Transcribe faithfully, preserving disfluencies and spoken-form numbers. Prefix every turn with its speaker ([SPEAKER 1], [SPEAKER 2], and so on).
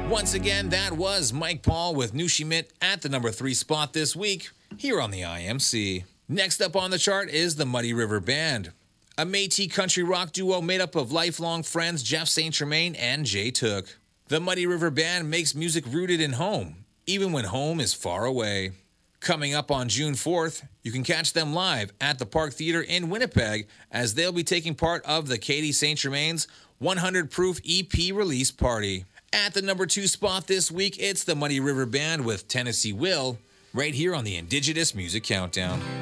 [SPEAKER 1] Once again, that was Mike Paul with Nushimit at the number three spot this week here on the I M C. Next up on the chart is the Muddy River Band, a Métis country rock duo made up of lifelong friends Jeff Saint Germain and Jay Took. The Muddy River Band makes music rooted in home, even when home is far away. Coming up on June fourth, you can catch them live at the Park Theatre in Winnipeg as they'll be taking part of the Katie Saint Germain's one hundred proof E P release party. At the number two spot this week, it's the Muddy River Band with Tennessee Will, right here on the Indigenous Music Countdown.